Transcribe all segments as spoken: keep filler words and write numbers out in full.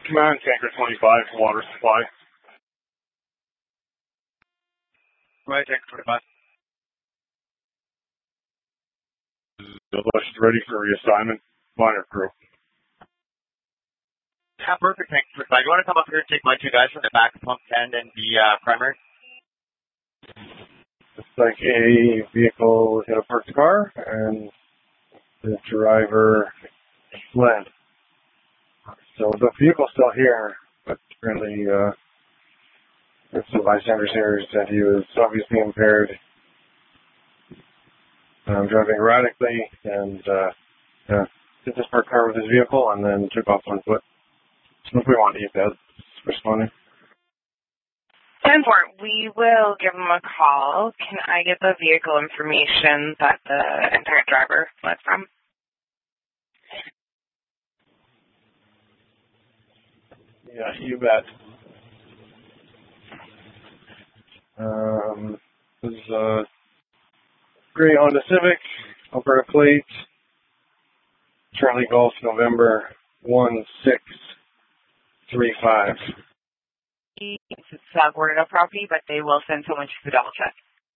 Command Tanker twenty-five, water supply. Right, Tanker twenty-five. Delicious, ready for reassignment. Minor crew. Yeah, perfect, Tanker twenty-five. You want to come up here and take my two guys from the back of pump ten and the uh, primary? It's like a vehicle hit a parked car, and the driver fled. So the vehicle's still here, but apparently uh, there's some bystanders here who said he was obviously impaired, um, driving erratically, and uh, yeah, hit this parked car with his vehicle, and then took off on foot. So if we want to eat that, responding. ten four, we will give him a call. Can I get the vehicle information that the entire driver fled from? Yeah, you bet. Um, this is a gray Honda Civic, Alberta plate, Charlie Golf, November one six three five. It's uh, boarded up property, but they will send someone to double check.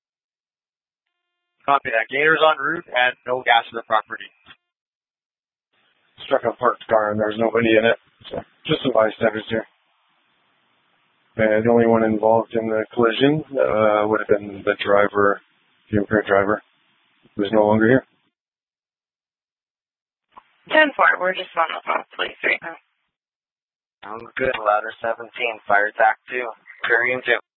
Copy that. Gators en route and no gas in the property. Struck a parked car and there's nobody in it. So just some bystanders here. And the only one involved in the collision uh, would have been the driver, the impaired driver, who's no longer here. ten four, we're just on the phone with police right now. Sounds good. Ladder seventeen, fire attack two. Carrying two.